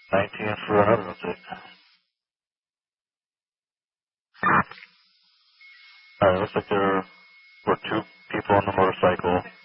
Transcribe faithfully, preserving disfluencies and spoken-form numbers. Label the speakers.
Speaker 1: nineteen for another rotate. Alright, looks like there were two people on the motorcycle.